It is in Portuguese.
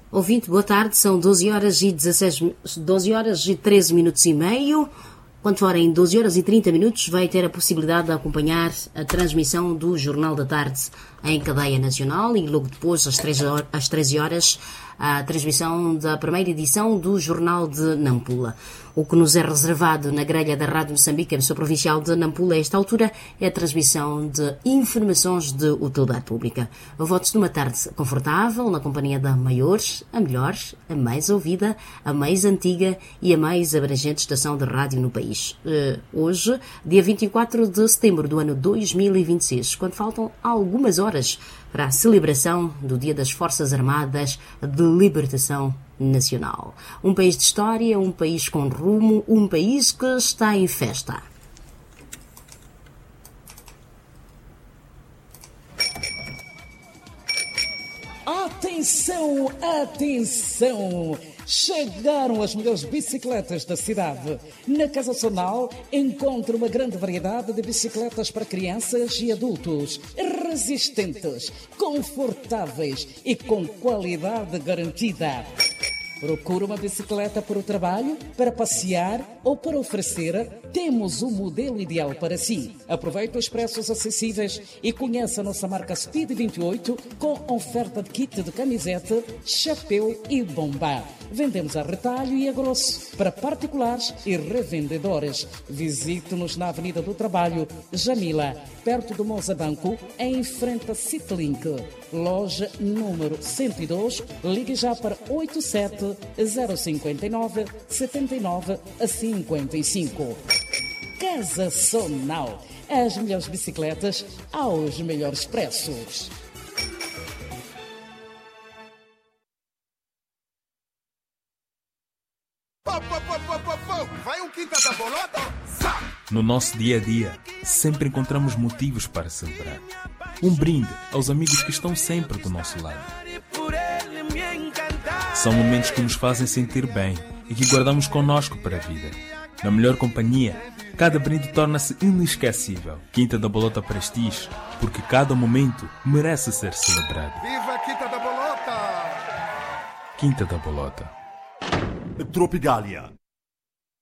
Ouvinte, boa tarde, são 12 horas e 13 minutos e meio. Quando forem 12 horas e 30 minutos, vai ter a possibilidade de acompanhar a transmissão do Jornal da Tarde em cadeia nacional e logo depois, às 13 horas, a transmissão da primeira edição do Jornal de Nampula. O que nos é reservado na grelha da Rádio Moçambique, emissora provincial de Nampula, a esta altura, é a transmissão de informações de utilidade pública. Votos de uma tarde confortável, na companhia da maior, a melhor, a mais ouvida, a mais antiga e a mais abrangente estação de rádio no país. Hoje, dia 24 de setembro do ano 2026, quando faltam algumas horas para a celebração do Dia das Forças Armadas de Libertação Nacional. Um país de história, um país com rumo, um país que está em festa. Atenção, atenção! Chegaram as melhores bicicletas da cidade. Na Casa Sonal encontra uma grande variedade de bicicletas para crianças e adultos, resistentes, confortáveis e com qualidade garantida. Procura uma bicicleta para o trabalho, para passear ou para oferecer? Temos o modelo ideal para si. Aproveite os preços acessíveis e conheça a nossa marca Speed 28 com oferta de kit de camiseta, chapéu e bomba. Vendemos a retalho e a grosso para particulares e revendedores. Visite-nos na Avenida do Trabalho, Jamila, perto do Moza Banco, em frente a Citlink. Loja número 102, ligue já para 87 059 79 55. Casa Sonal, as melhores bicicletas aos melhores preços. Vai um Quinta da Bolota? No nosso dia a dia, sempre encontramos motivos para celebrar. Um brinde aos amigos que estão sempre do nosso lado. São momentos que nos fazem sentir bem e que guardamos connosco para a vida. Na melhor companhia, cada brinde torna-se inesquecível. Quinta da Bolota Prestige, porque cada momento merece ser celebrado. Viva a Quinta da Bolota! Quinta da Bolota. Tropigália.